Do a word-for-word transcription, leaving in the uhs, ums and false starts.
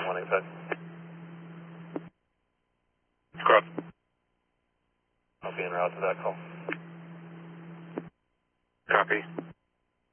one eight five. Correct. I'll be en route to that call. Copy.